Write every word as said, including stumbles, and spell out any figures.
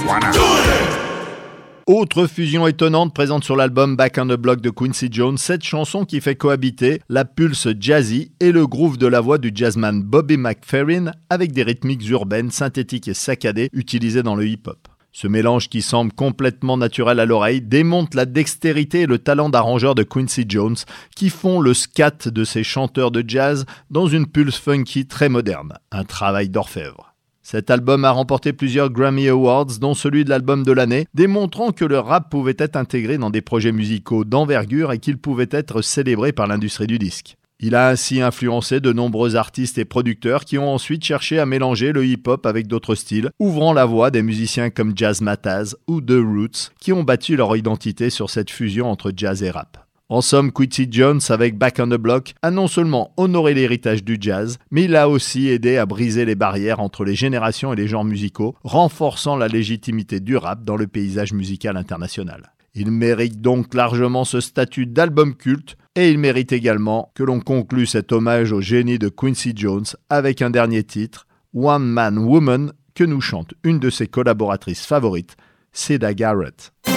Autre fusion étonnante présente sur l'album Back on the Block de Quincy Jones, cette chanson qui fait cohabiter la pulse jazzy et le groove de la voix du jazzman Bobby McFerrin avec des rythmiques urbaines, synthétiques et saccadées utilisées dans le hip-hop. Ce mélange qui semble complètement naturel à l'oreille démontre la dextérité et le talent d'arrangeur de Quincy Jones qui font le scat de ces chanteurs de jazz dans une pulse funky très moderne, un travail d'orfèvre. Cet album a remporté plusieurs Grammy Awards, dont celui de l'album de l'année, démontrant que le rap pouvait être intégré dans des projets musicaux d'envergure et qu'il pouvait être célébré par l'industrie du disque. Il a ainsi influencé de nombreux artistes et producteurs qui ont ensuite cherché à mélanger le hip-hop avec d'autres styles, ouvrant la voie des musiciens comme Jazz Mataz ou The Roots, qui ont bâti leur identité sur cette fusion entre jazz et rap. En somme, Quincy Jones, avec Back on the Block, a non seulement honoré l'héritage du jazz, mais il a aussi aidé à briser les barrières entre les générations et les genres musicaux, renforçant la légitimité du rap dans le paysage musical international. Il mérite donc largement ce statut d'album culte, et il mérite également que l'on conclue cet hommage au génie de Quincy Jones avec un dernier titre, One Man Woman, que nous chante une de ses collaboratrices favorites, Siedah Garrett.